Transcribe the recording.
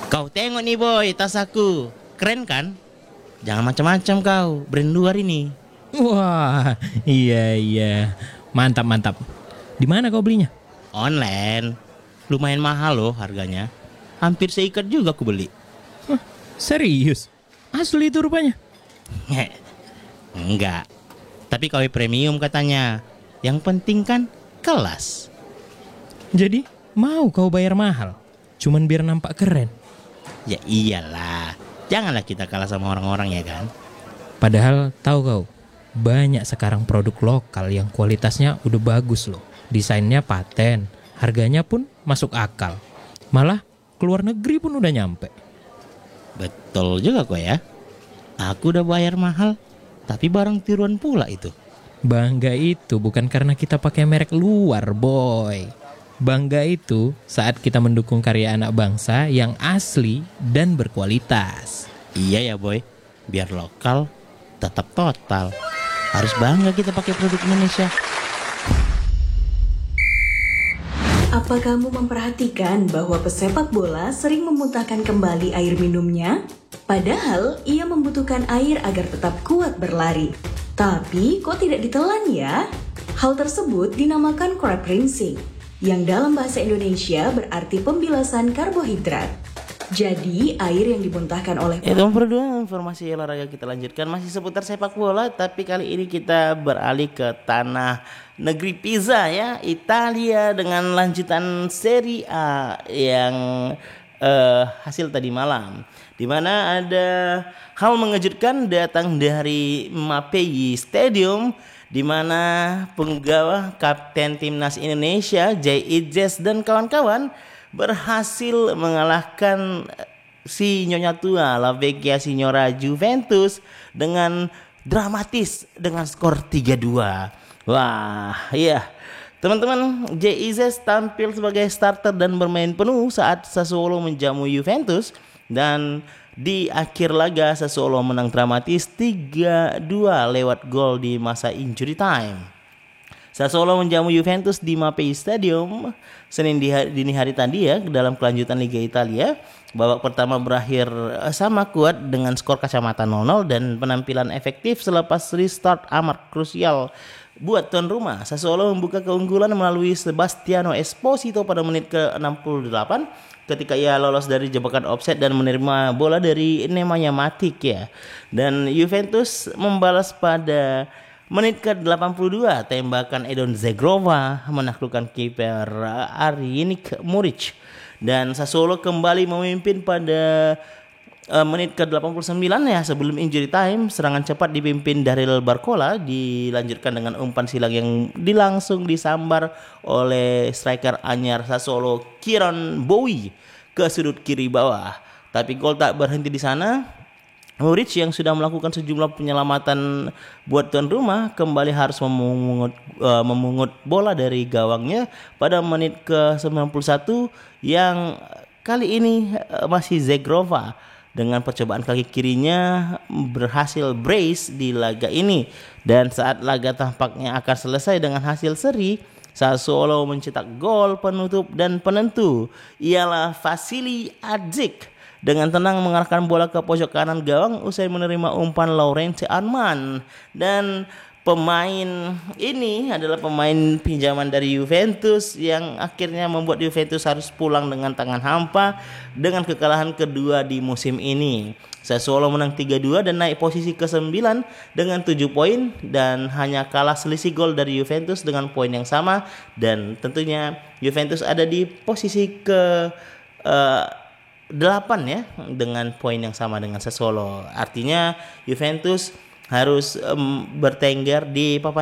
Kau tengok nih boy, tas aku. Keren kan? Jangan macam-macam kau, brand luar ini. Wah, iya iya. Mantap mantap. Di mana kau belinya? Online. Lumayan mahal loh harganya. Hampir seikat juga aku beli. Serius? Asli itu rupanya. Enggak. Tapi KW premium katanya. Yang penting kan kelas. Jadi mau kau bayar mahal? Cuman biar nampak keren. Ya iyalah. Janganlah kita kalah sama orang-orang ya kan. Padahal tahu kau, banyak sekarang produk lokal yang kualitasnya udah bagus loh. Desainnya paten, harganya pun masuk akal. Malah keluar negeri pun udah nyampe. Betul juga kok ya. Aku udah bayar mahal, tapi barang tiruan pula itu. Bangga itu bukan karena kita pakai merek luar, boy. Bangga itu saat kita mendukung karya anak bangsa yang asli dan berkualitas. Iya ya boy, biar lokal tetap total. Harus bangga kita pakai produk Indonesia. Apa kamu memperhatikan bahwa pesepak bola sering memuntahkan kembali air minumnya? Padahal ia membutuhkan air agar tetap kuat berlari. Tapi kok tidak ditelan ya? Hal tersebut dinamakan crab rinsing, yang dalam bahasa Indonesia berarti pembilasan karbohidrat. Jadi, air yang dimuntahkan oleh Itu berdua informasi olahraga kita lanjutkan masih seputar sepak bola, tapi kali ini kita beralih ke tanah negeri pizza ya, Italia dengan lanjutan Serie A yang hasil tadi malam, di mana ada hal mengejutkan datang dari Mapei Stadium, di mana penggawa kapten timnas Indonesia Jay Ijes dan kawan-kawan berhasil mengalahkan si Nyonya Tua La Vecchia Signora Juventus dengan dramatis dengan skor 3-2. Wah, iya. Teman-teman, Jay Ijes tampil sebagai starter dan bermain penuh saat Sassuolo menjamu Juventus, dan di akhir laga Sassuolo menang dramatis 3-2 lewat gol di masa injury time. Sassuolo menjamu Juventus di Mapei Stadium Senin dini hari tadi ya, dalam kelanjutan Liga Italia. Babak pertama berakhir sama kuat dengan skor kacamata 0-0 dan penampilan efektif selepas restart amat krusial buat tuan rumah. Sassuolo membuka keunggulan melalui Sebastiano Esposito pada menit ke-68 ketika ia lolos dari jebakan offside dan menerima bola dari Nemanja Matic ya. Dan Juventus membalas pada menit ke-82 tembakan Edon Zegrova menaklukkan kiper Arinik Muric, dan Sassuolo kembali memimpin pada menit ke-89 ya sebelum injury time. Serangan cepat dipimpin Daryl Barcola dilanjutkan dengan umpan silang yang langsung disambar oleh striker anyar Sassuolo Kieron Bowie ke sudut kiri bawah. Tapi gol tak berhenti di sana. Muric yang sudah melakukan sejumlah penyelamatan buat tuan rumah kembali harus memungut bola dari gawangnya pada menit ke-91 yang kali ini masih Zegrova dengan percobaan kaki kirinya berhasil brace di laga ini. Dan saat laga tampaknya akan selesai dengan hasil seri, Sassuolo mencetak gol penutup dan penentu ialah Vasili Adzik dengan tenang mengarahkan bola ke pojok kanan gawang usai menerima umpan Laurence Arman. Dan pemain ini adalah pemain pinjaman dari Juventus yang akhirnya membuat Juventus harus pulang dengan tangan hampa dengan kekalahan kedua di musim ini. Sassuolo menang 3-2 dan naik posisi ke-9 dengan 7 poin dan hanya kalah selisih gol dari Juventus dengan poin yang sama, dan tentunya Juventus ada di posisi ke 8 ya dengan poin yang sama dengan Sassuolo. Artinya Juventus harus bertengger di papan